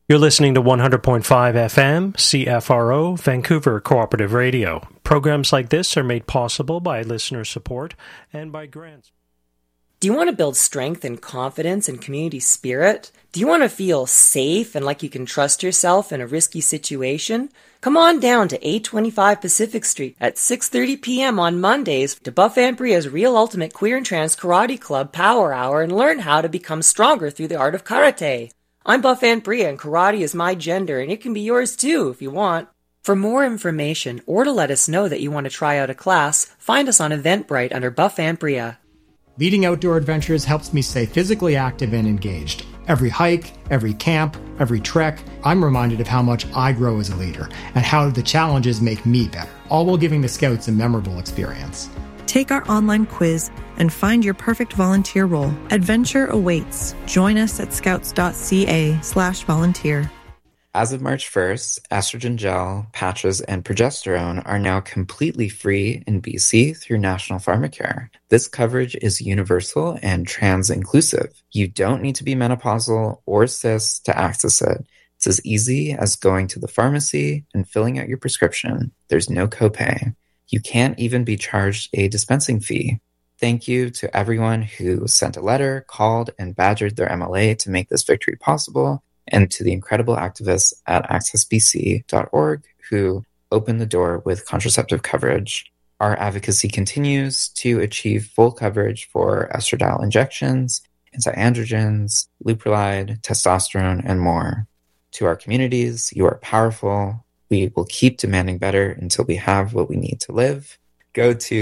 You're listening to 100.5 FM, CFRO, Vancouver Cooperative Radio. Programs like this are made possible by listener support and by grants. Do you want to build strength and confidence and community spirit? Do you want to feel safe and like you can trust yourself in a risky situation? Come on down to 825 Pacific Street at 6:30 p.m. on Mondays to Buff Ambria's Real Ultimate Queer and Trans Karate Club Power Hour and learn how to become stronger through the art of karate. I'm Buff Ambria and karate is my gender and it can be yours too if you want. For more information or to let us know that you want to try out a class, find us on Eventbrite under Buff Ambria. Leading outdoor adventures helps me stay physically active and engaged. Every hike, every camp, every trek, I'm reminded of how much I grow as a leader and how the challenges make me better, all while giving the Scouts a memorable experience. Take our online quiz and find your perfect volunteer role. Adventure awaits. Join us at scouts.ca/volunteer. As of March 1st, estrogen gel, patches, and progesterone are now completely free in BC through National Pharmacare. This coverage is universal and trans-inclusive. You don't need to be menopausal or cis to access it. It's as easy as going to the pharmacy and filling out your prescription. There's no copay. You can't even be charged a dispensing fee. Thank you to everyone who sent a letter, called, and badgered their MLA to make this victory possible, and to the incredible activists at accessbc.org who opened the door with contraceptive coverage. Our advocacy continues to achieve full coverage for estradiol injections, anti-androgens, leuprolide, testosterone, and more. To our communities, you are powerful. We will keep demanding better until we have what we need to live. Go to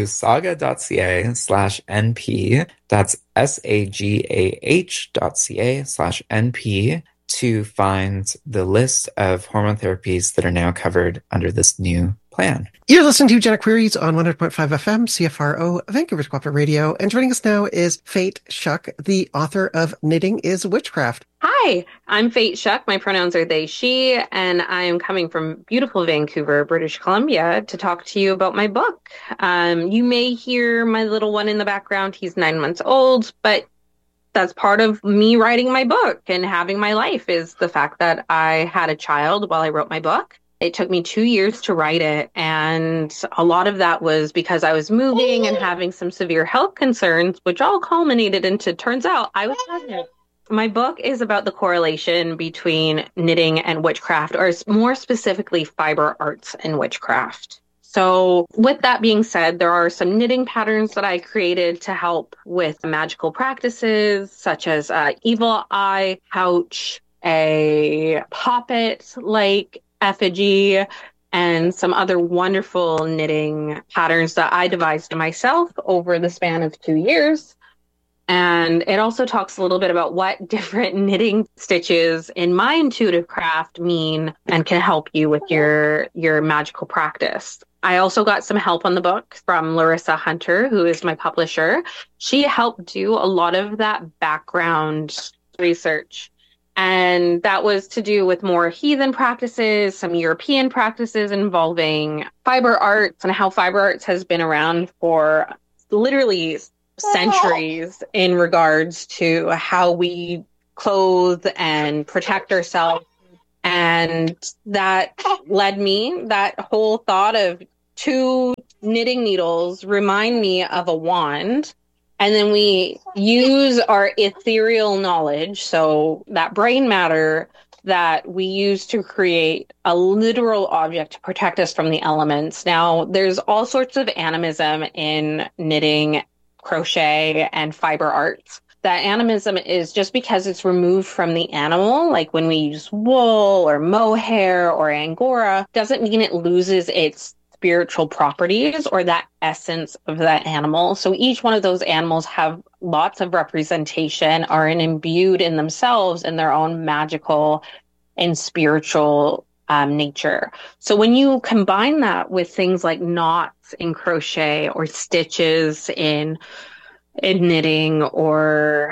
saga.ca/NP, that's sagah.ca/NP, to find the list of hormone therapies that are now covered under this new plan. You're listening to Gender Queries on 100.5 FM, CFRO, Vancouver's Cooperative Radio. And joining us now is Fate Shuck, the author of Knitting is Witchcraft. Hi, I'm Fate Shuck. My pronouns are they, she, and I am coming from beautiful Vancouver, British Columbia, to talk to you about my book. You may hear my little one in the background. He's 9 months old, but that's part of me writing my book and having my life is the fact that I had a child while I wrote my book. It took me 2 years to write it, and a lot of that was because I was moving and having some severe health concerns, which all culminated into, turns out, I was pregnant. My book is about the correlation between knitting and witchcraft, or more specifically, fiber arts and witchcraft. So with that being said, there are some knitting patterns that I created to help with magical practices, such as evil eye pouch, a poppet-like effigy, and some other wonderful knitting patterns that I devised myself over the span of 2 years. And it also talks a little bit about what different knitting stitches in my intuitive craft mean and can help you with your magical practice. I also got some help on the book from Larissa Hunter, who is my publisher. She helped do a lot of that background research. And that was to do with more heathen practices, some European practices involving fiber arts and how fiber arts has been around for literally centuries in regards to how we clothe and protect ourselves. And that led me, that whole thought of 2 knitting needles remind me of a wand. And then we use our ethereal knowledge, so that brain matter that we use to create a literal object to protect us from the elements. Now, there's all sorts of animism in knitting, crochet, and fiber arts. That animism is just because it's removed from the animal, like when we use wool or mohair or angora, doesn't mean it loses its spiritual properties or that essence of that animal. So each one of those animals have lots of representation, are imbued in themselves in their own magical and spiritual nature. So when you combine that with things like knots in crochet or stitches in knitting or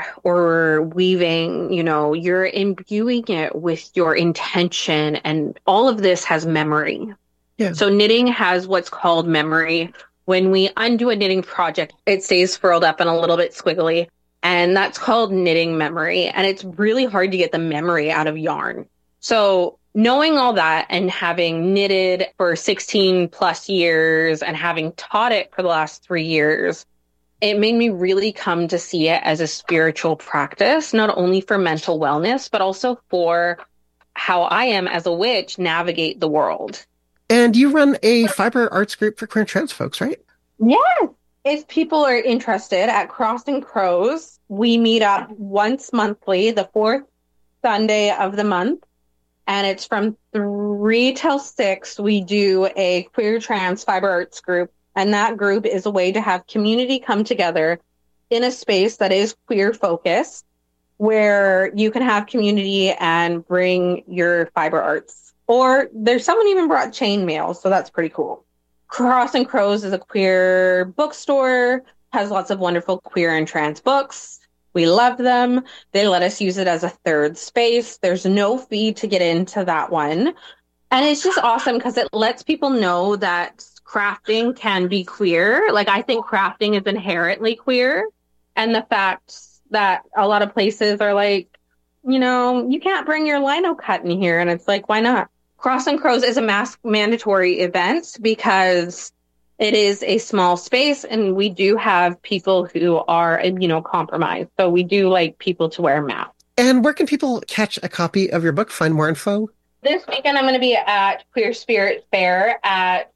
weaving, you're imbuing it with your intention, and all of this has memory. Yeah. So knitting has what's called memory. When we undo a knitting project, it stays furled up and a little bit squiggly, and that's called knitting memory. And it's really hard to get the memory out of yarn. So knowing all that and having knitted for 16 plus years and having taught it for the last 3 years, it made me really come to see it as a spiritual practice, not only for mental wellness, but also for how I am as a witch navigate the world. And you run a fiber arts group for queer and trans folks, right? Yes. If people are interested, at Crossing Crows, we meet up once monthly, the fourth Sunday of the month. And it's from 3 till 6. We do a queer trans fiber arts group. And that group is a way to have community come together in a space that is queer focused, where you can have community and bring your fiber arts. Or there's someone even brought chainmail, so that's pretty cool. Crossing Crows is a queer bookstore, has lots of wonderful queer and trans books. We love them. They let us use it as a third space. There's no fee to get into that one. And it's just awesome because it lets people know that crafting can be queer. Like, I think crafting is inherently queer. And the fact that a lot of places are like, you know, you can't bring your lino cut in here. And it's like, why not? Crossing Crows is a mask mandatory event because it is a small space and we do have people who are immunocompromised. So we do like people to wear masks. And where can people catch a copy of your book, find more info? This weekend, I'm going to be at Queer Spirit Fair at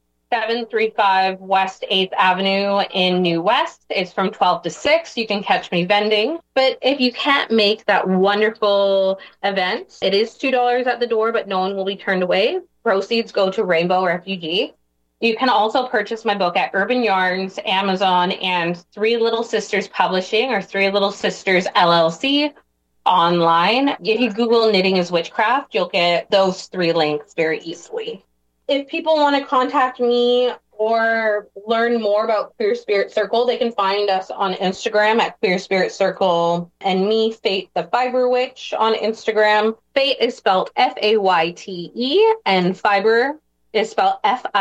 735 West 8th Avenue in New West. It's from 12 to 6. You can catch me vending. But if you can't make that wonderful event, it is $2 at the door, but no one will be turned away. Proceeds go to Rainbow Refugee. You can also purchase my book at Urban Yarns, Amazon, and Three Little Sisters Publishing, or Three Little Sisters LLC, online. If you Google Knitting is Witchcraft, you'll get those 3 links very easily. If people want to contact me or learn more about Queer Spirit Circle, they can find us on Instagram at Queer Spirit Circle, and me, Fate the Fiber Witch, on Instagram. Fate is spelled Fayte, and Fiber is spelled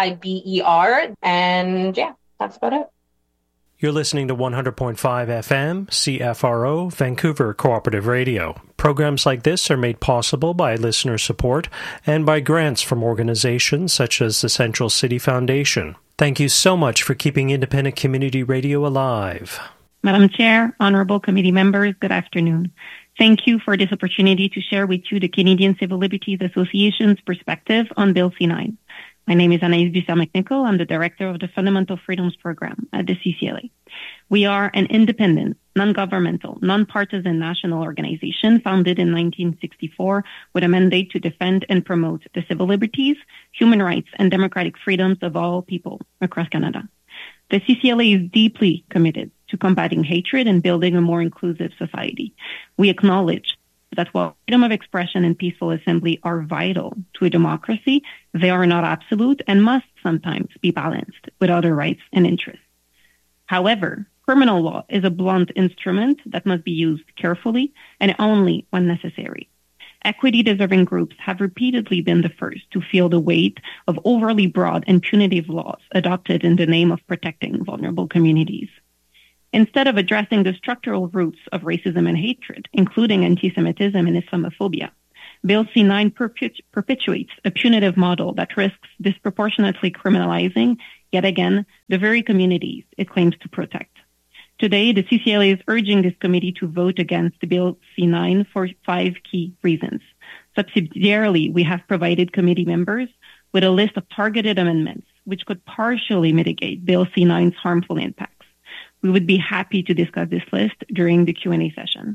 Fiber. And yeah, that's about it. You're listening to 100.5 FM, CFRO, Vancouver Cooperative Radio. Programs like this are made possible by listener support and by grants from organizations such as the Central City Foundation. Thank you so much for keeping independent community radio alive. Madam Chair, honorable committee members, good afternoon. Thank you for this opportunity to share with you the Canadian Civil Liberties Association's perspective on Bill C-9. My name is Anaïs Bussard-McNichol. I'm the director of the Fundamental Freedoms Program at the CCLA. We are an independent, non-governmental, non-partisan national organization founded in 1964 with a mandate to defend and promote the civil liberties, human rights, and democratic freedoms of all people across Canada. The CCLA is deeply committed to combating hatred and building a more inclusive society. We acknowledge that while freedom of expression and peaceful assembly are vital to a democracy, they are not absolute and must sometimes be balanced with other rights and interests. However, criminal law is a blunt instrument that must be used carefully and only when necessary. Equity-deserving groups have repeatedly been the first to feel the weight of overly broad and punitive laws adopted in the name of protecting vulnerable communities. Instead of addressing the structural roots of racism and hatred, including anti-Semitism and Islamophobia, Bill C-9 perpetuates a punitive model that risks disproportionately criminalizing, yet again, the very communities it claims to protect. Today, the CCLA is urging this committee to vote against Bill C-9 for 5 key reasons. Subsidiarily, we have provided committee members with a list of targeted amendments which could partially mitigate Bill C-9's harmful impacts. We would be happy to discuss this list during the Q&A session.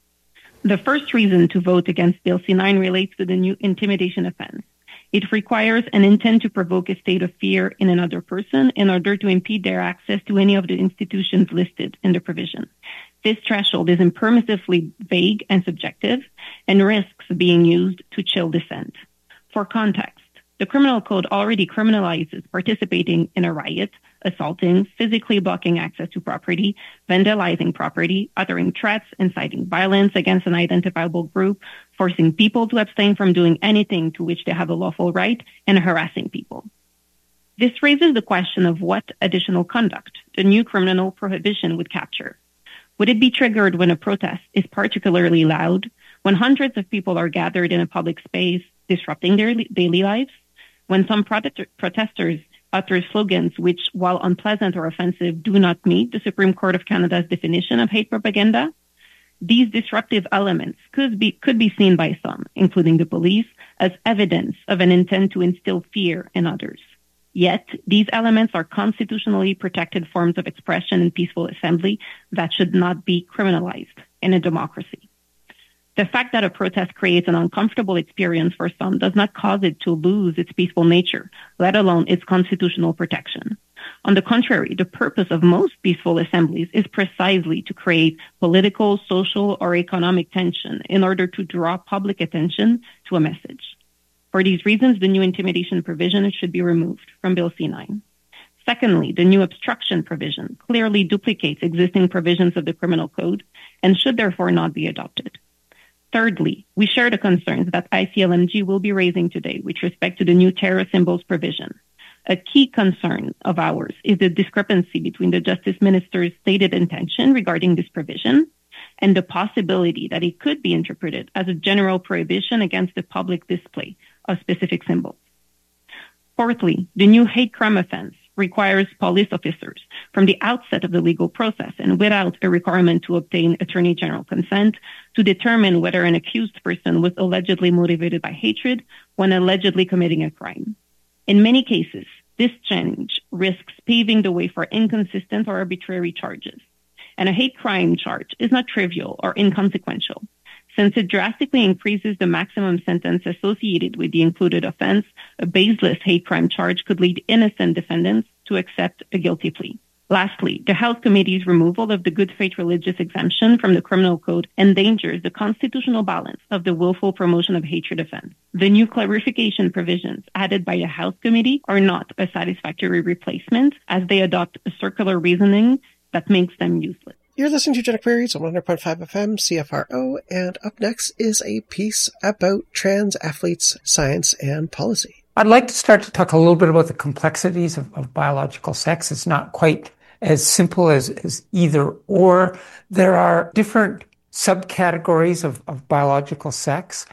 The first reason to vote against Bill C-9 relates to the new intimidation offense. It requires an intent to provoke a state of fear in another person in order to impede their access to any of the institutions listed in the provision. This threshold is impermissibly vague and subjective and risks being used to chill dissent. For context, the criminal code already criminalizes participating in a riot, assaulting, physically blocking access to property, vandalizing property, uttering threats, inciting violence against an identifiable group, forcing people to abstain from doing anything to which they have a lawful right, and harassing people. This raises the question of what additional conduct the new criminal prohibition would capture. Would it be triggered when a protest is particularly loud, when hundreds of people are gathered in a public space, disrupting their daily lives. When some protesters utter slogans which, while unpleasant or offensive, do not meet the Supreme Court of Canada's definition of hate propaganda, these disruptive elements could be seen by some, including the police, as evidence of an intent to instill fear in others. Yet, these elements are constitutionally protected forms of expression and peaceful assembly that should not be criminalized in a democracy. The fact that a protest creates an uncomfortable experience for some does not cause it to lose its peaceful nature, let alone its constitutional protection. On the contrary, the purpose of most peaceful assemblies is precisely to create political, social, or economic tension in order to draw public attention to a message. For these reasons, the new intimidation provision should be removed from Bill C-9. Secondly, the new obstruction provision clearly duplicates existing provisions of the Criminal Code and should therefore not be adopted. Thirdly, we share the concerns that ICLMG will be raising today with respect to the new terror symbols provision. A key concern of ours is the discrepancy between the Justice Minister's stated intention regarding this provision and the possibility that it could be interpreted as a general prohibition against the public display of specific symbols. Fourthly, the new hate crime offense requires police officers from the outset of the legal process and without a requirement to obtain Attorney General consent to determine whether an accused person was allegedly motivated by hatred when allegedly committing a crime. In many cases, this change risks paving the way for inconsistent or arbitrary charges. And a hate crime charge is not trivial or inconsequential. Since it drastically increases the maximum sentence associated with the included offense, a baseless hate crime charge could lead innocent defendants to accept a guilty plea. Lastly, the Health Committee's removal of the good faith religious exemption from the Criminal Code endangers the constitutional balance of the willful promotion of hatred offense. The new clarification provisions added by the Health Committee are not a satisfactory replacement, as they adopt a circular reasoning that makes them useless. You're listening to Gender Queries on 100.5 FM CFRO, and up next is a piece about trans athletes, science, and policy. I'd like to start to talk a little bit about the complexities of biological sex. It's not quite as simple as either or. There are different subcategories of biological sex.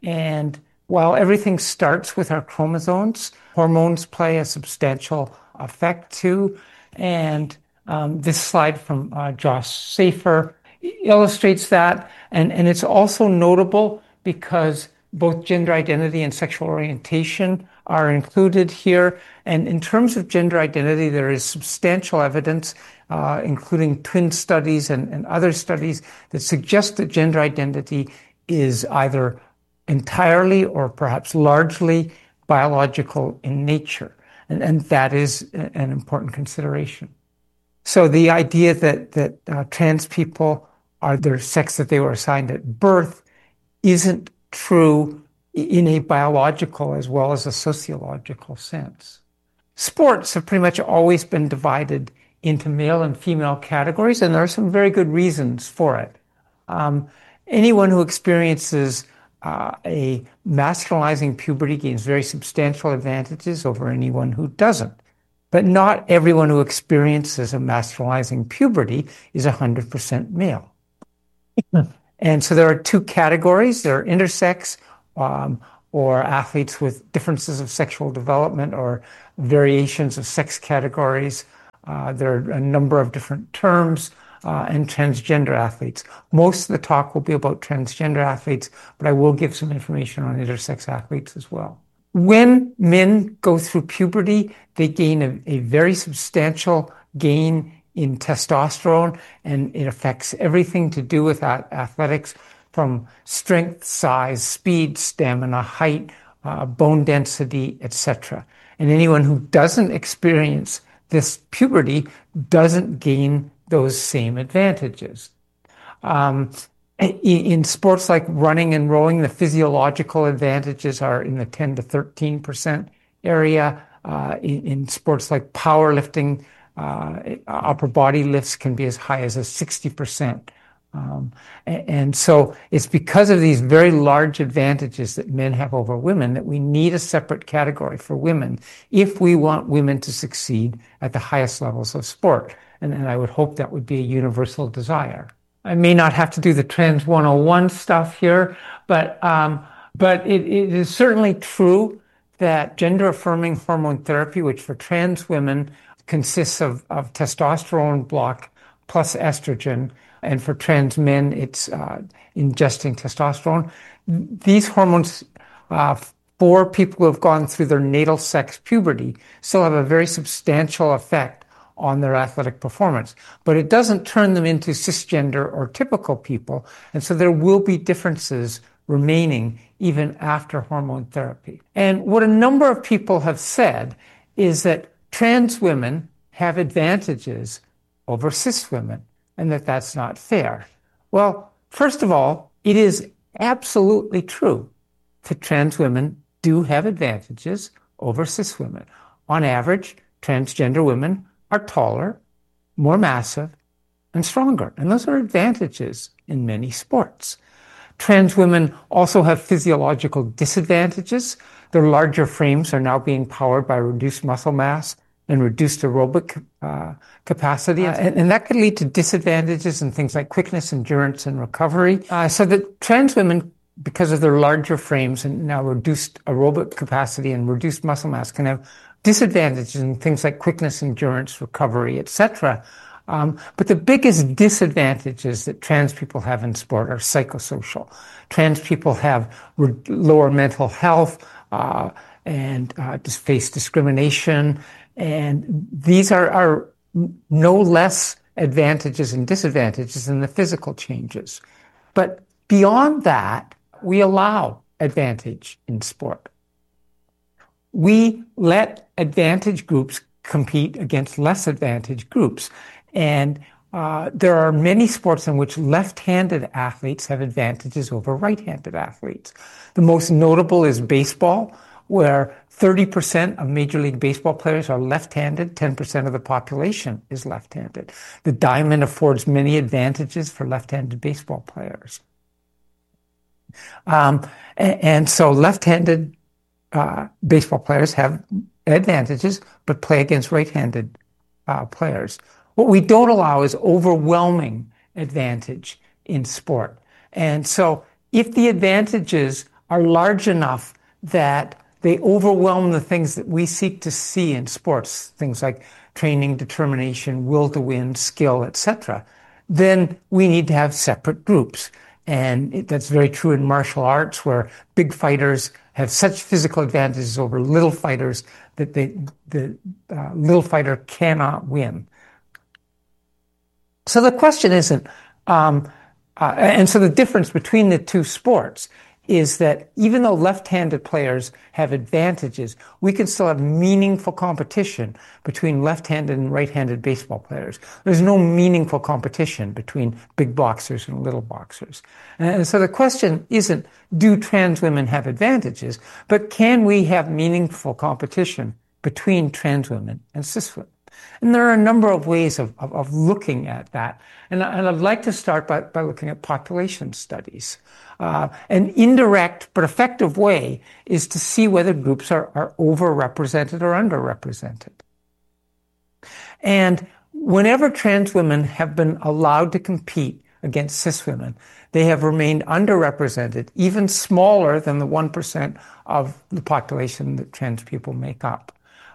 And while everything starts with our chromosomes, hormones play a substantial effect too. And this slide from Josh Safer illustrates that. And it's also notable because both gender identity and sexual orientation are included here. And in terms of gender identity, there is substantial evidence, including twin studies and other studies, that suggest that gender identity is either entirely or perhaps largely biological in nature. And that is an important consideration. So the idea that trans people are their sex that they were assigned at birth isn't true in a biological as well as a sociological sense. Sports have pretty much always been divided into male and female categories, and there are some very good reasons for it. Anyone who experiences a masculinizing puberty gains very substantial advantages over anyone who doesn't. But not everyone who experiences a masculinizing puberty is 100% male. And so there are two categories. There are intersex, or athletes with differences of sexual development or variations of sex categories. There are a number of different terms, and transgender athletes. Most of the talk will be about transgender athletes, but I will give some information on intersex athletes as well. When men go through puberty, they gain a very substantial gain in testosterone, and it affects everything to do with athletics, from strength, size, speed, stamina, height, bone density, etc. And anyone who doesn't experience this puberty doesn't gain those same advantages. In sports like running and rowing, the physiological advantages are in the 10 to 13% area. In sports like powerlifting, upper body lifts can be as high as a 60%. And so it's because of these very large advantages that men have over women that we need a separate category for women if we want women to succeed at the highest levels of sport. And I would hope that would be a universal desire. I may not have to do the Trans 101 stuff here, but But it is certainly true that gender-affirming hormone therapy, which for trans women consists of testosterone block plus estrogen, and for trans men, it's ingesting testosterone. These hormones, for people who have gone through their natal sex puberty, still have a very substantial effect on their athletic performance. But it doesn't turn them into cisgender or typical people, and so there will be differences remaining even after hormone therapy. And what a number of people have said is that trans women have advantages over cis women, and that that's not fair. Well, first of all, it is absolutely true that trans women do have advantages over cis women. On average, transgender women are taller, more massive, and stronger, and those are advantages in many sports. Trans women also have physiological disadvantages. Their larger frames are now being powered by reduced muscle mass and reduced aerobic capacity. And that could lead to disadvantages in things like quickness, endurance, and recovery. So that trans women, because of their larger frames and now reduced aerobic capacity and reduced muscle mass, can have disadvantages in things like quickness, endurance, recovery, etc. But the biggest disadvantages that trans people have in sport are psychosocial. Trans people have lower mental health and face discrimination, and these are no less advantages and disadvantages than the physical changes. But beyond that, we allow advantage in sport. We let advantage groups compete against less advantaged groups. And there are many sports in which left-handed athletes have advantages over right-handed athletes. The most notable is baseball, where 30% of Major League Baseball players are left-handed, 10% of the population is left-handed. The diamond affords many advantages for left-handed baseball players. And so left-handed baseball players have advantages, but play against right-handed players. What we don't allow is overwhelming advantage in sport. And so if the advantages are large enough that they overwhelm the things that we seek to see in sports, things like training, determination, will to win, skill, etc., then we need to have separate groups. And that's very true in martial arts, where big fighters have such physical advantages over little fighters that the little fighter cannot win. So the question isn't, and so the difference between the two sports is that even though left-handed players have advantages, we can still have meaningful competition between left-handed and right-handed baseball players. There's no meaningful competition between big boxers and little boxers. And so the question isn't, do trans women have advantages, but can we have meaningful competition between trans women and cis women? And there are a number of ways of looking at that. And I'd like to start by looking at population studies. An indirect but effective way is to see whether groups are overrepresented or underrepresented. And whenever trans women have been allowed to compete against cis women, they have remained underrepresented, even smaller than the 1% of the population that trans people make up.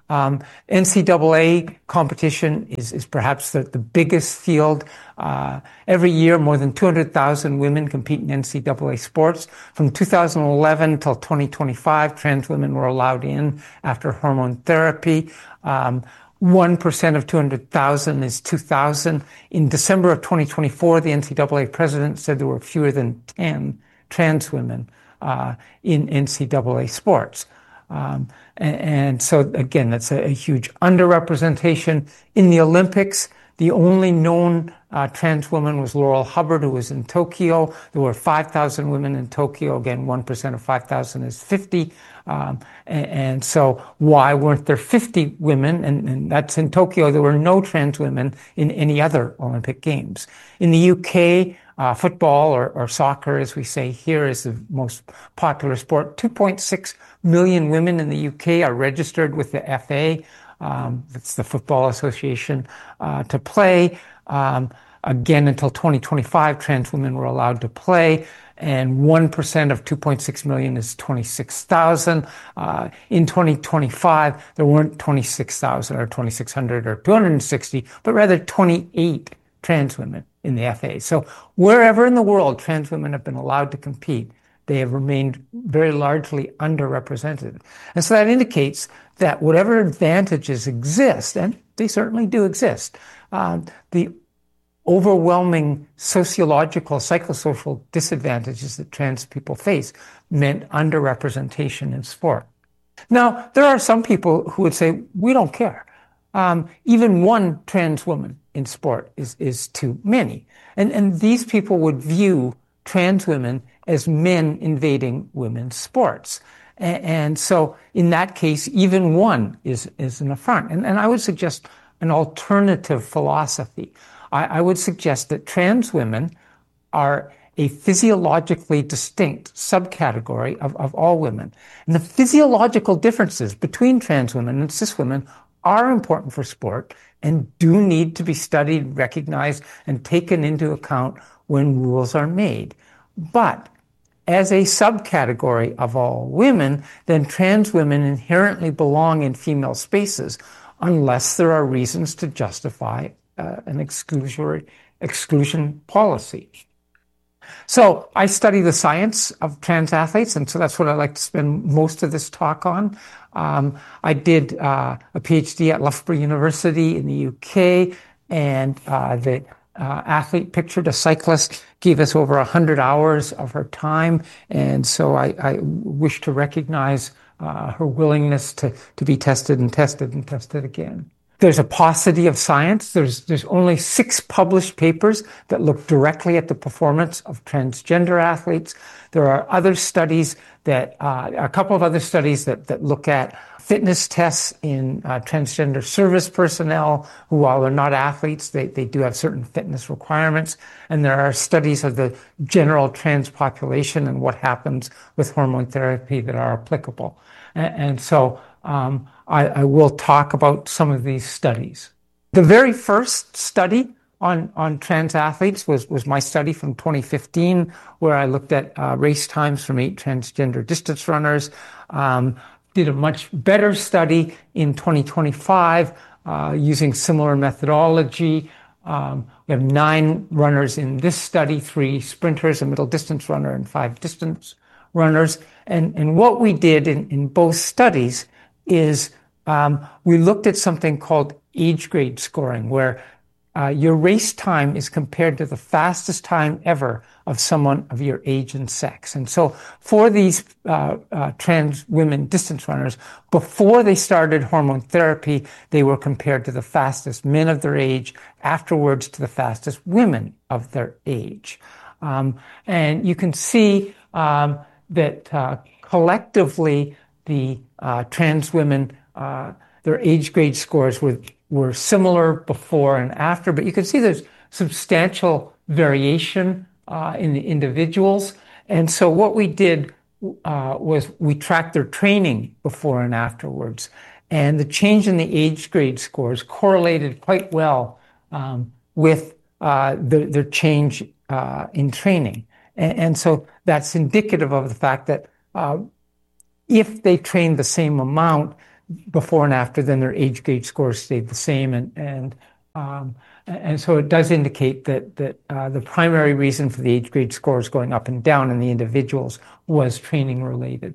NCAA competition is perhaps the biggest field. Every year, more than 200,000 women compete in NCAA sports. From 2011 till 2025, trans women were allowed in after hormone therapy. 1% of 200,000 is 2,000. In December of 2024, the NCAA president said there were fewer than 10 trans women in NCAA sports. And so, again, that's a huge underrepresentation. In the Olympics, the only known trans woman was Laurel Hubbard, who was in Tokyo. There were 5,000 women in Tokyo. Again, 1% of 5,000 is 50. And so why weren't there 50 women? And that's in Tokyo. There were no trans women in any other Olympic Games. In the UK, football or soccer, as we say here, is the most popular sport. 2.6 million women in the UK are registered with the FA. That's the Football Association, to play. Again, until 2025, trans women were allowed to play. and 1% of 2.6 million is 26,000. In 2025, there weren't 26,000 or 2,600 or 260, but rather 28 trans women in the FA. So wherever in the world trans women have been allowed to compete, they have remained very largely underrepresented. And so that indicates that whatever advantages exist, and they certainly do exist, the overwhelming sociological, psychosocial disadvantages that trans people face meant underrepresentation in sport. Now, there are some people who would say, we don't care. Even one trans woman in sport is too many. And these people would view trans women as men invading women's sports. And so in that case, even one is an affront. And I would suggest an alternative philosophy. I would suggest that trans women are a physiologically distinct subcategory of all women. And the physiological differences between trans women and cis women are important for sport and do need to be studied, recognized, and taken into account when rules are made. But as a subcategory of all women, then trans women inherently belong in female spaces unless there are reasons to justify an exclusion policy. So I study the science of trans athletes, and so that's what I'd like to spend most of this talk on. I did a PhD at Loughborough University in the UK, and the athlete pictured a cyclist gave us over 100 hours of her time, and so I wish to recognize her willingness to be tested and tested and tested again. There's a paucity of science. There's only 6 published papers that look directly at the performance of transgender athletes. There are other studies a couple of other studies that look at fitness tests in transgender service personnel who, while they're not athletes, they do have certain fitness requirements. And there are studies of the general trans population and what happens with hormone therapy that are applicable. And so I will talk about some of these studies. The very first study on trans athletes was my study from 2015, where I looked at race times from 8 transgender distance runners. Did a much better study in 2025 using similar methodology. We have 9 runners in this study, 3 sprinters, a middle distance runner, and 5 distance runners. And what we did in both studies is we looked at something called age grade scoring, where your race time is compared to the fastest time ever of someone of your age and sex. And so for these trans women distance runners, before they started hormone therapy, they were compared to the fastest men of their age, afterwards to the fastest women of their age. And you can see that collectively the trans women, their age grade scores were similar before and after, but you can see there's substantial variation in the individuals. And so what we did was we tracked their training before and afterwards. And the change in the age grade scores correlated quite well with their change in training. And so that's indicative of the fact that if they trained the same amount before and after, then their age grade scores stayed the same. And so it does indicate that the primary reason for the age grade scores going up and down in the individuals was training related.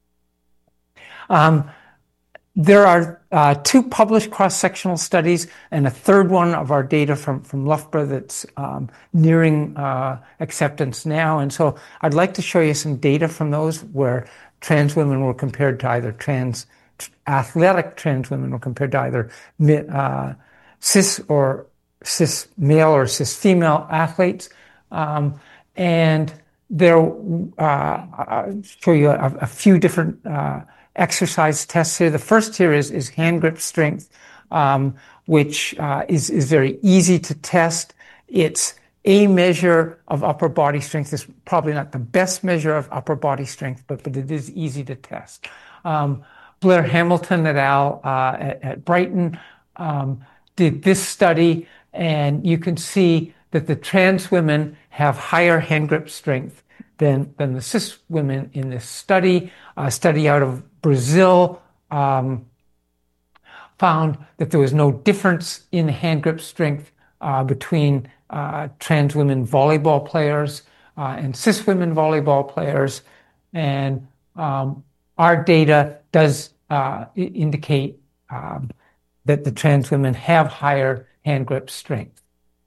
There are 2 published cross-sectional studies and a third one of our data from Loughborough that's nearing acceptance now. And so I'd like to show you some data from those where trans women were compared to either athletic trans women were compared to either cis male or cis female athletes. And there, I'll show you a few different exercise tests here. The first here is hand grip strength, which is very easy to test. It's a measure of upper body strength. It's probably not the best measure of upper body strength, but it is easy to test. Blair Hamilton et al. At Brighton did this study, and you can see that the trans women have higher hand grip strength than the cis women in this study. A study out of Brazil found that there was no difference in hand grip strength between trans women volleyball players and cis women volleyball players. And our data does indicate that the trans women have higher hand grip strength.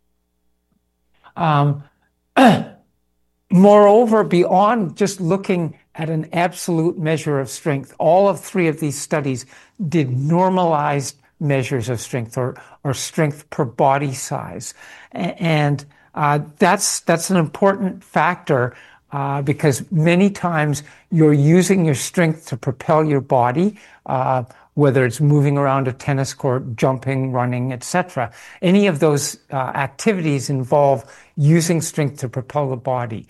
Moreover, beyond just looking at an absolute measure of strength, all of three of these studies did normalized measures of strength or strength per body size. And that's an important factor because many times you're using your strength to propel your body, whether it's moving around a tennis court, jumping, running, etc. Any of those activities involve using strength to propel the body.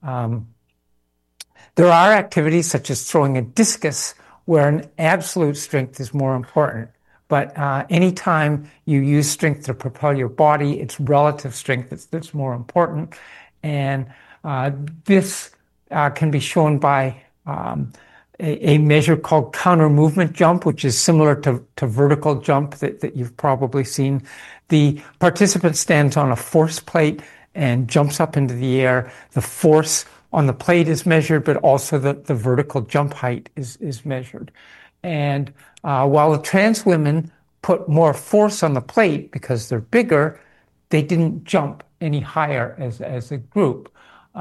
There are activities such as throwing a discus where an absolute strength is more important. But anytime you use strength to propel your body, it's relative strength that's more important. And this can be shown by a measure called counter movement jump, which is similar to vertical jump that you've probably seen. The participant stands on a force plate and jumps up into the air. The force on the plate is measured, but also the vertical jump height is measured. And while the trans women put more force on the plate because they're bigger, they didn't jump any higher as a group.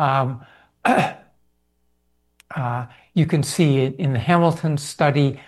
You can see it in the Hamilton study.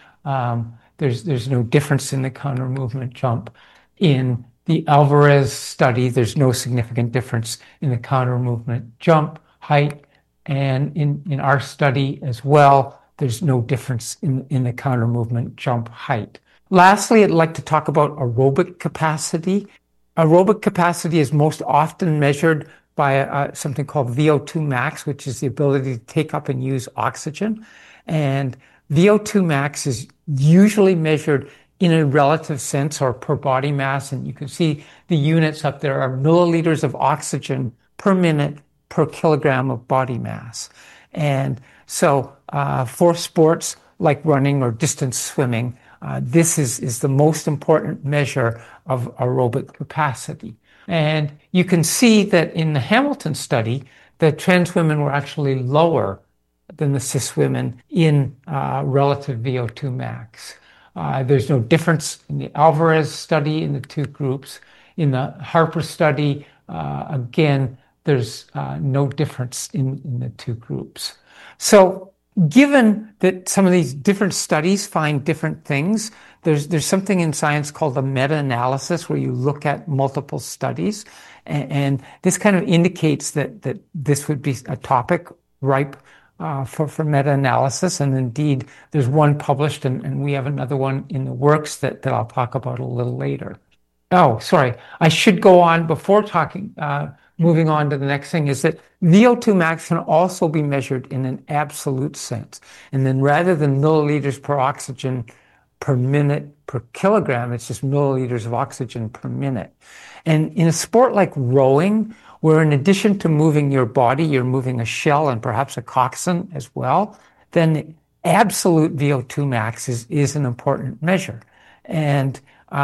There's no difference in the counter movement jump. In the Alvarez study, there's no significant difference in the counter movement jump height. And in our study as well, there's no difference in the counter movement jump height. Lastly, I'd like to talk about aerobic capacity. Aerobic capacity is most often measured by something called VO2 max, which is the ability to take up and use oxygen. And VO2 max is usually measured in a relative sense or per body mass. And you can see the units up there are milliliters of oxygen per minute per kilogram of body mass. And so for sports like running or distance swimming, this is the most important measure of aerobic capacity. And you can see that in the Hamilton study, the trans women were actually lower than the cis women in relative VO2 max. There's no difference in the Alvarez study in the two groups. In the Harper study, again, there's no difference in the two groups. So given that some of these different studies find different things, there's something in science called a meta-analysis where you look at multiple studies. And this kind of indicates that this would be a topic ripe for meta-analysis. And indeed, there's one published and we have another one in the works that I'll talk about a little later. Oh, sorry. I should go on before moving on to the next thing is that VO2 max can also be measured in an absolute sense. And then rather than milliliters per oxygen per minute per kilogram, it's just milliliters of oxygen per minute. And in a sport like rowing, where in addition to moving your body, you're moving a shell and perhaps a coxswain as well, then absolute VO2 max is an important measure. And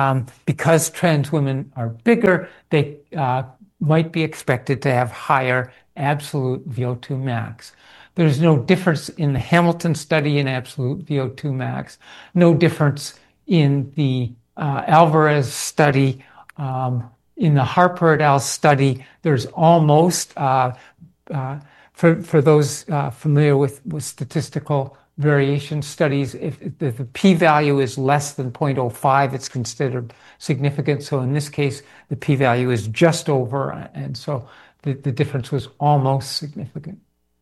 because trans women are bigger, they might be expected to have higher absolute VO2 max. There's no difference in the Hamilton study in absolute VO2 max, no difference in the Alvarez study. In the Harper et al. Study, there's almost, for those familiar with statistical variation studies, if the p-value is less than 0.05, it's considered significant. So in this case, the p-value is just over, and so the difference was almost significant.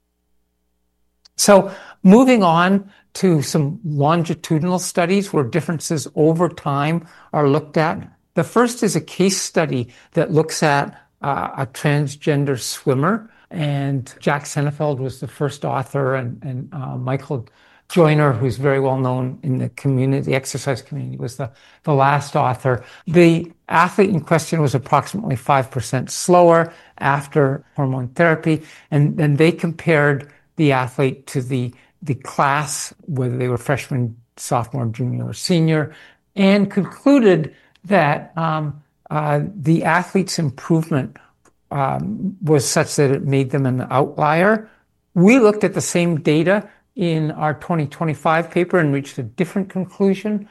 So moving on to some longitudinal studies where differences over time are looked at. The first is a case study that looks at a transgender swimmer, and Jack Sennefeld was the first author, and Michael Joyner, who's very well known in the community, the exercise community, was the last author. The athlete in question was approximately 5% slower after hormone therapy, and then they compared the athlete to the class, whether they were freshman, sophomore, junior, or senior, and concluded that the athlete's improvement was such that it made them an outlier. We looked at the same data in our 2025 paper and reached a different conclusion.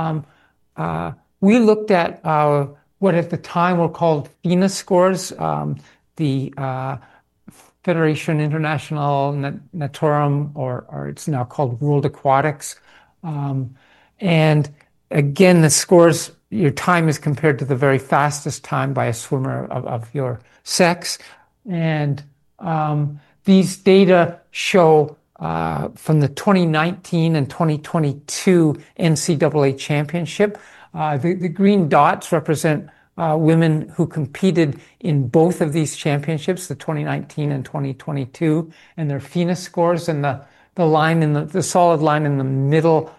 We looked at what at the time were called FINA scores, the Federation International Natorum, or it's now called World Aquatics. And again, the scores, your time is compared to the very fastest time by a swimmer of your sex. And these data show from the 2019 and 2022 NCAA championship. The green dots represent women who competed in both of these championships, the 2019 and 2022, and their FINA scores. And the line in the solid line in the middle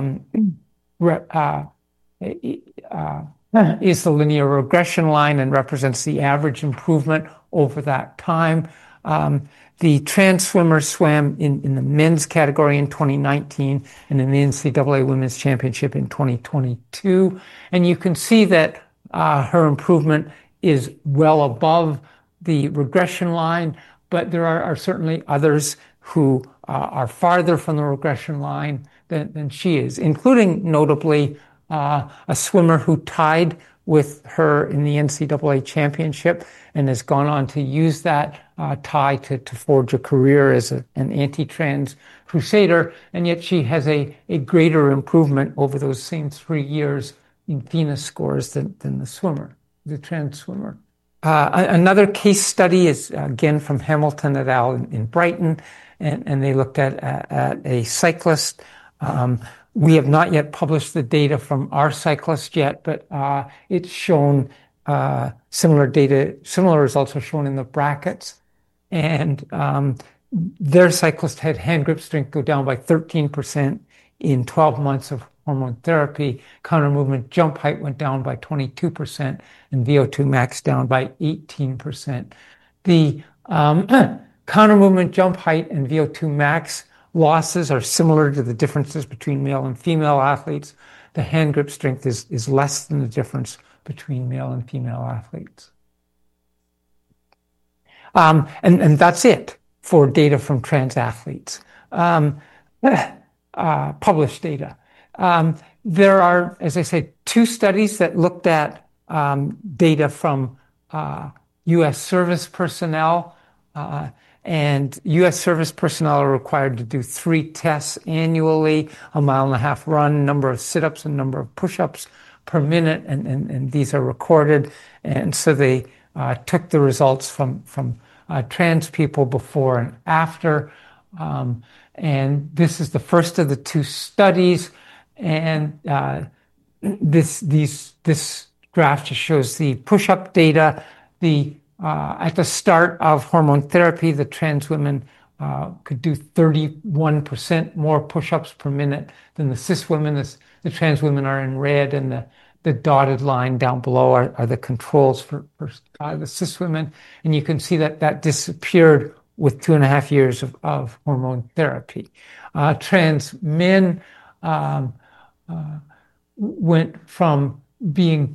is the linear regression line and represents the average improvement over that time. The trans swimmers swam in the men's category in 2019 and in the NCAA Women's Championship in 2022. And you can see that her improvement is well above the regression line, but there are certainly others who are farther from the regression line than she is, including notably a swimmer who tied with her in the NCAA championship and has gone on to use that tie to forge a career as an anti-trans crusader, and yet she has a greater improvement over those same 3 years in FINA scores than the swimmer, the trans swimmer. Another case study is again from Hamilton et al. In Brighton, and they looked at a cyclist. We have not yet published the data from our cyclist yet, but it's shown similar results are shown in the brackets. And their cyclist had hand grip strength go down by 13% in 12 months of hormone therapy. Counter movement jump height went down by 22%, and VO2 max down by 18%. The counter movement jump height and VO2 max losses are similar to the differences between male and female athletes. The hand grip strength is less than the difference between male and female athletes. And that's it for data from trans athletes. Published data. There are, as I say, 2 studies that looked at data from U.S. service personnel. And U.S. service personnel are required to do 3 tests annually, a 1.5 mile run, number of sit-ups and number of push-ups per minute, and these are recorded. And so they took the results from trans people before and after. And this is the first of the 2 studies. And this graph just shows the push-up data. At the start of hormone therapy, the trans women could do 31% more push-ups per minute than the cis women. The trans women are in red, and the dotted line down below are the controls for the cis women. And you can see that disappeared with 2.5 years of hormone therapy. Trans men went from being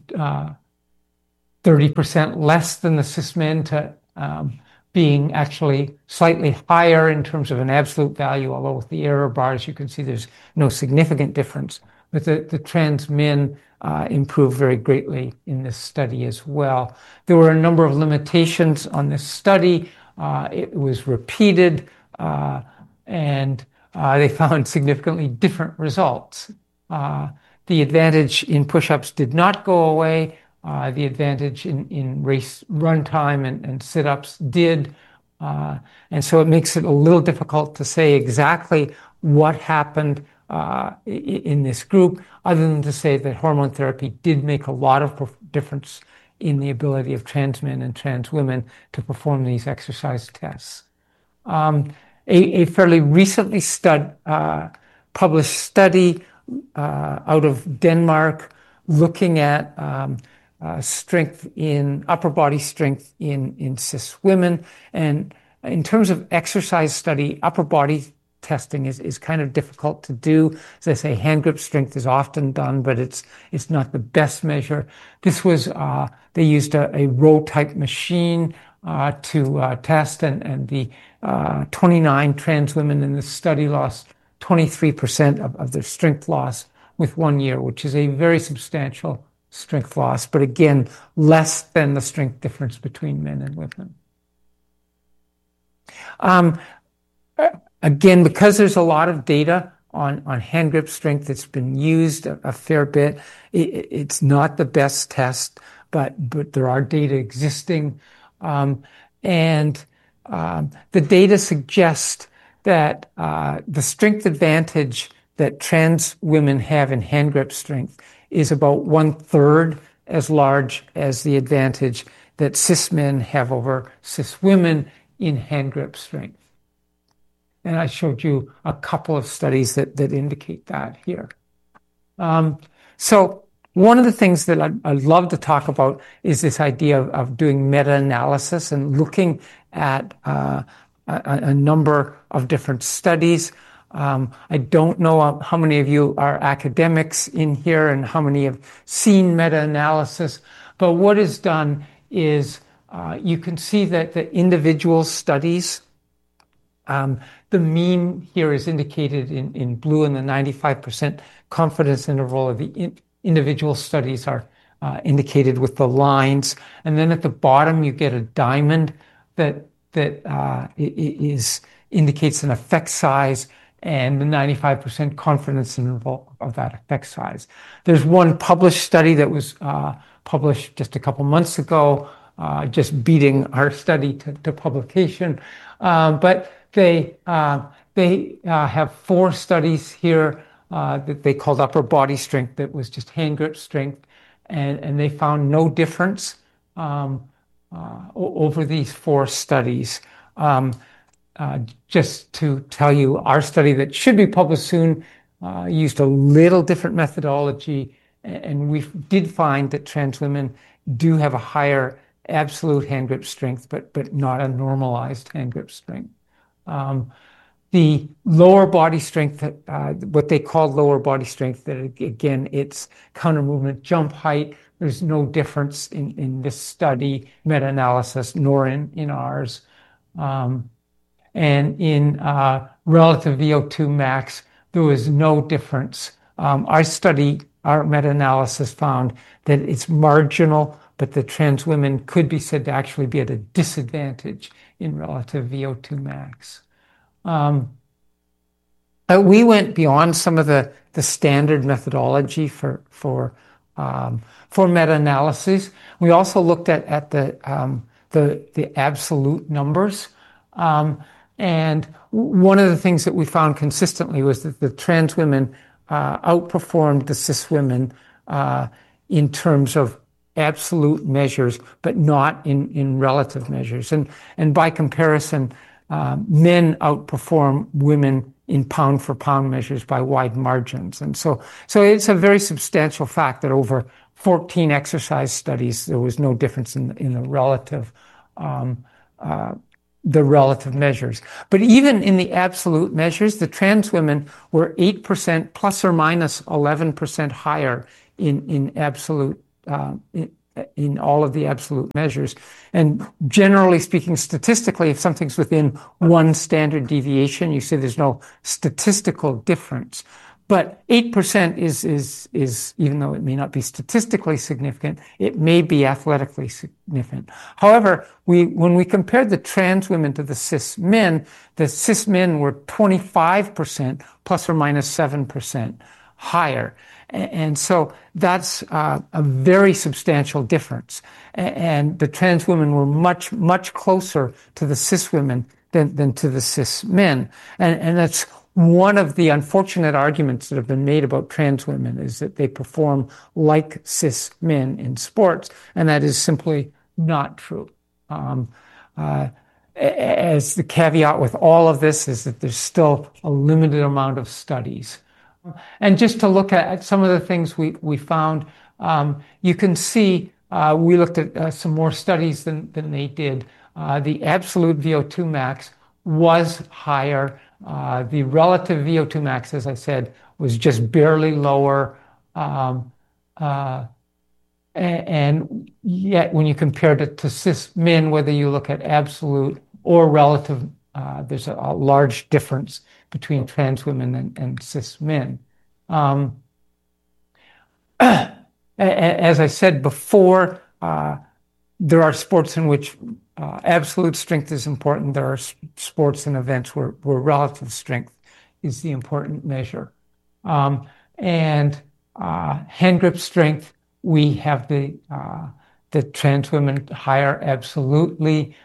30% less than the cis men to being actually slightly higher in terms of an absolute value, although with the error bars, you can see there's no significant difference. But the trans men improved very greatly in this study as well. There were a number of limitations on this study. It was repeated, and they found significantly different results. The advantage in push-ups did not go away. The advantage in race run time and sit-ups did. And so it makes it a little difficult to say exactly what happened in this group, other than to say that hormone therapy did make a lot of difference in the ability of trans men and trans women to perform these exercise tests. A fairly recently published study out of Denmark looking at strength in upper body strength in cis women. And in terms of exercise study, upper body testing is kind of difficult to do. As I say, hand grip strength is often done, but it's not the best measure. This was, they used a row type machine to test, and the 29 trans women in the study lost 23% of their strength loss with 1 year, which is a very substantial strength loss, but again, less than the strength difference between men and women. Again, because there's a lot of data on hand grip strength that's been used a fair bit, it's not the best test, but there are data existing. The data suggest that the strength advantage that trans women have in hand grip strength is about 1/3 as large as the advantage that cis men have over cis women in hand grip strength. And I showed you a couple of studies that indicate that here. So one of the things that I'd love to talk about is this idea of doing meta-analysis and looking at a number of different studies. I don't know how many of you are academics in here and how many have seen meta-analysis, but what is done is you can see that the individual studies, the mean here is indicated in blue, and the 95% confidence interval of the individual studies are indicated with the lines. And then at the bottom, you get a diamond that indicates an effect size and the 95% confidence interval of that effect size. There's one published study that was published just a couple months ago, just beating our study to publication. But they have 4 studies here that they called upper body strength that was just hand grip strength, and they found no difference over these 4 studies. Just to tell you, our study that should be published soon used a little different methodology, and we did find that trans women do have a higher absolute hand grip strength, but not a normalized hand grip strength. The lower body strength, what they called lower body strength, that again, it's counter movement jump height. There's no difference in this study meta-analysis, nor in ours. And in relative VO2 max, there was no difference. Our study, our meta-analysis found that it's marginal, but the trans women could be said to actually be at a disadvantage in relative VO2 max. We went beyond some of the standard methodology for meta-analysis. We also looked at the absolute numbers. And one of the things that we found consistently was that the trans women outperformed the cis women in terms of absolute measures, but not in relative measures. And by comparison, men outperform women in pound for pound measures by wide margins. And so it's a very substantial fact that over 14 exercise studies, there was no difference in the relative measures. But even in the absolute measures, the trans women were 8% plus or minus 11% higher in absolute, in all of the absolute measures. And generally speaking, statistically, if something's within one standard deviation, you say there's no statistical difference. But 8% is, even though it may not be statistically significant, it may be athletically significant. However, when we compared the trans women to the cis men were 25% plus or minus 7% higher. And so that's a very substantial difference. And the trans women were much, much closer to the cis women than to the cis men. And that's one of the unfortunate arguments that have been made about trans women, is that they perform like cis men in sports, and that is simply not true. as the caveat with all of this is that there's still a limited amount of studies. And just to look at some of the things we found, you can see we looked at some more studies than they did. The absolute VO2 max was higher. The relative VO2 max, as I said, was just barely lower. And yet when you compared it to cis men, whether you look at absolute or relative, there's a large difference between trans women and cis men. As I said before, there are sports in which absolute strength is important. There are sports and events where relative strength is the important measure. And hand grip strength, we have the trans women higher absolutely,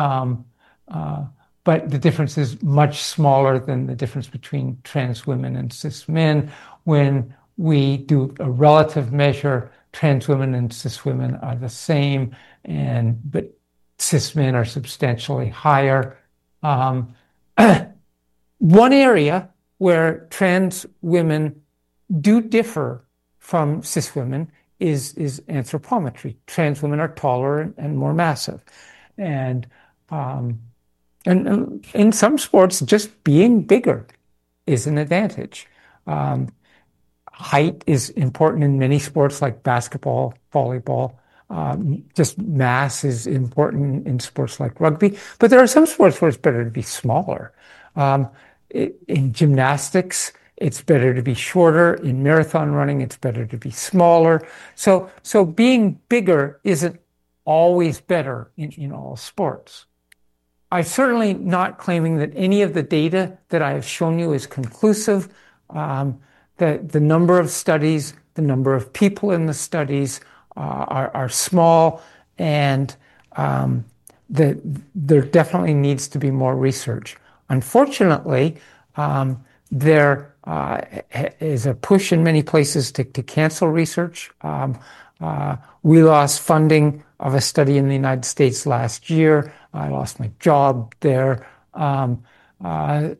but the difference is much smaller than the difference between trans women and cis men. When we do a relative measure, trans women and cis women are the same, but cis men are substantially higher. One area where trans women do differ from cis women is anthropometry. Trans women are taller and more massive. And in some sports, just being bigger is an advantage. Height is important in many sports like basketball, volleyball. Just mass is important in sports like rugby. But there are some sports where it's better to be smaller. In gymnastics, it's better to be shorter. In marathon running, it's better to be smaller. So being bigger isn't always better in all sports. I'm certainly not claiming that any of the data that I have shown you is conclusive. The number of studies, the number of people in the studies are small, and there definitely needs to be more research. Unfortunately, there is a push in many places to cancel research. We lost funding of a study in the United States last year. I lost my job there. There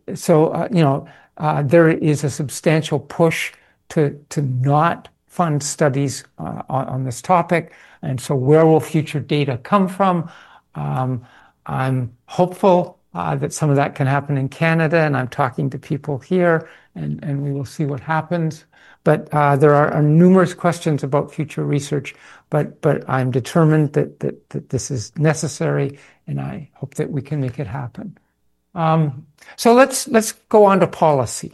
is a substantial push to not fund studies on this topic. And so where will future data come from? I'm hopeful that some of that can happen in Canada, and I'm talking to people here, and we will see what happens. But there are numerous questions about future research, but I'm determined that this is necessary, and I hope that we can make it happen. So let's go on to policy.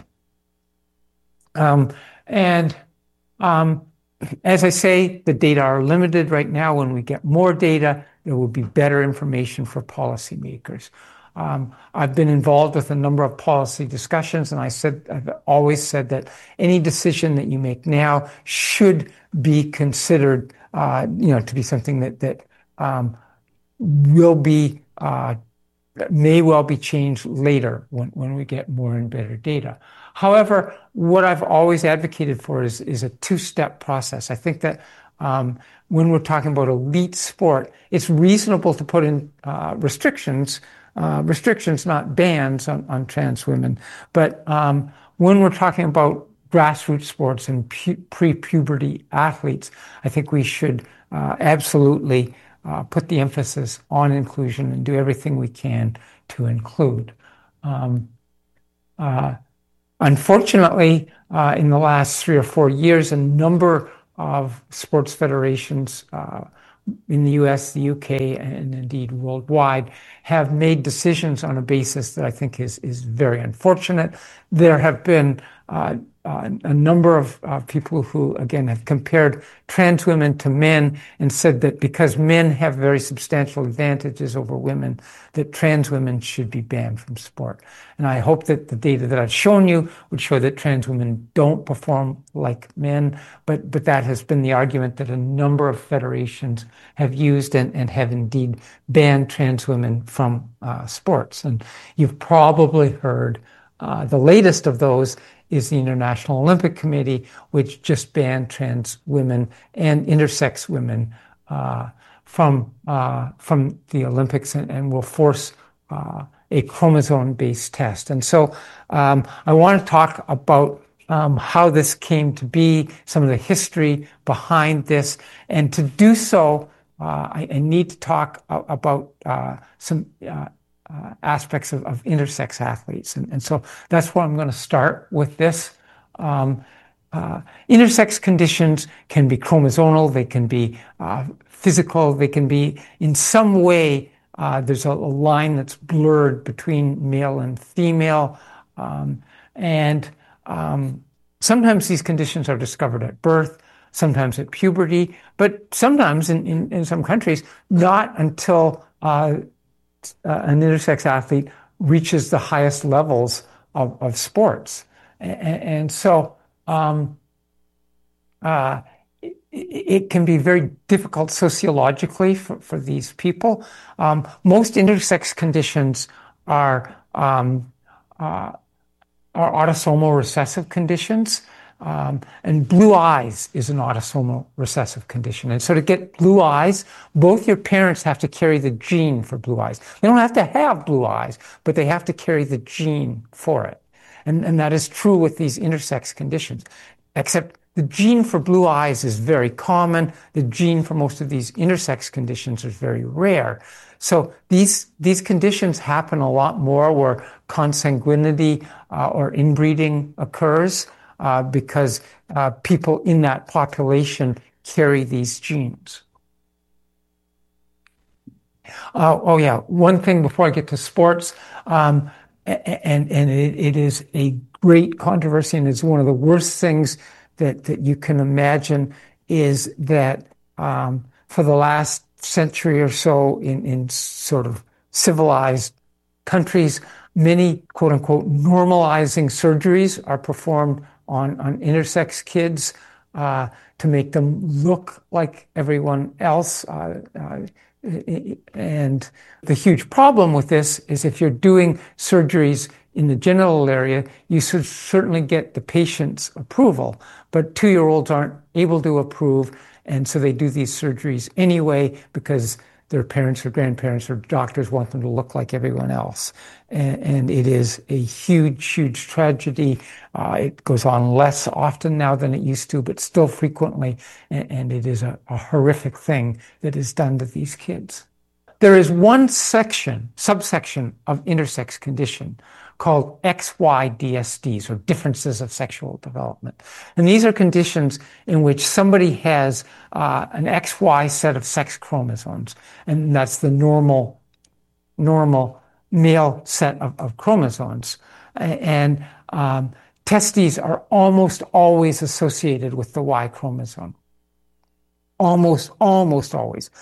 As I say, the data are limited right now. When we get more data, there will be better information for policymakers. I've been involved with a number of policy discussions, and I've always said that any decision that you make now should be considered, to be something that will be may well be changed later when we get more and better data. However, what I've always advocated for is a two-step process. I think that when we're talking about elite sport, it's reasonable to put in restrictions, not bans on trans women. But when we're talking about grassroots sports and pre-puberty athletes, I think we should absolutely put the emphasis on inclusion and do everything we can to include. Unfortunately, in the last 3 or 4 years, a number of sports federations in the US, the UK, and indeed worldwide have made decisions on a basis that I think is very unfortunate. There have been a number of people who, again, have compared trans women to men and said that because men have very substantial advantages over women, that trans women should be banned from sport. And I hope that the data that I've shown you would show that trans women don't perform like men, but that has been the argument that a number of federations have used and have indeed banned trans women from sports. And you've probably heard the latest of those is the International Olympic Committee, which just banned trans women and intersex women from the Olympics and will force a chromosome-based test. And so I want to talk about how this came to be, some of the history behind this. And to do so, I need to talk about some aspects of intersex athletes. And so that's where I'm going to start with this. Intersex conditions can be chromosomal, they can be physical, they can be in some way, there's a line that's blurred between male and female. Sometimes these conditions are discovered at birth, sometimes at puberty, but sometimes in some countries, not until an intersex athlete reaches the highest levels of sports. And so it can be very difficult sociologically for these people. Most intersex conditions are autosomal recessive conditions. And blue eyes is an autosomal recessive condition. And so to get blue eyes, both your parents have to carry the gene for blue eyes. They don't have to have blue eyes, but they have to carry the gene for it. And that is true with these intersex conditions, except the gene for blue eyes is very common. The gene for most of these intersex conditions is very rare. So these conditions happen a lot more where consanguinity or inbreeding occurs because people in that population carry these genes. One thing before I get to sports, and it is a great controversy, and it's one of the worst things that you can imagine, is that for the last century or so in sort of civilized countries, many quote unquote normalizing surgeries are performed on intersex kids to make them look like everyone else. And the huge problem with this is if you're doing surgeries in the genital area, you should certainly get the patient's approval. But 2-year-olds aren't able to approve, and so they do these surgeries anyway because their parents or grandparents or doctors want them to look like everyone else. And it is a huge, huge tragedy. It goes on less often now than it used to, but still frequently. And it is a horrific thing that is done to these kids. There is one subsection of intersex condition called XY-DSDs, or differences of sexual development. And these are conditions in which somebody has an XY set of sex chromosomes, and that's the normal male set of chromosomes. And testes are almost always associated with the Y chromosome. Almost always.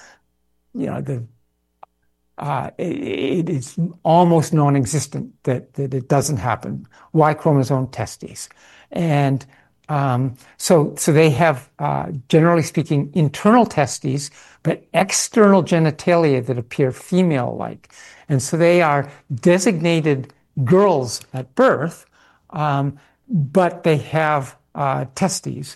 It is almost non-existent that it doesn't happen. Y chromosome testes. And so they have, generally speaking, internal testes, but external genitalia that appear female-like. And so they are designated girls at birth, but they have testes.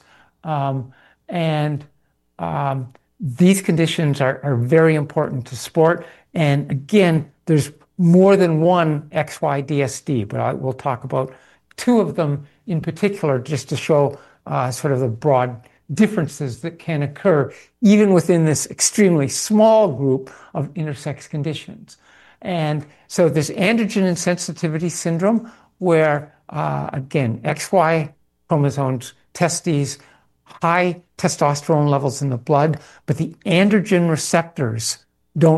These conditions are very important to sport. And again, there's more than one XY-DSD, but I will talk about 2 of them in particular just to show sort of the broad differences that can occur even within this extremely small group of intersex conditions. And so there's androgen insensitivity syndrome where, again, XY chromosomes, testes, high testosterone levels in the blood, but the androgen receptors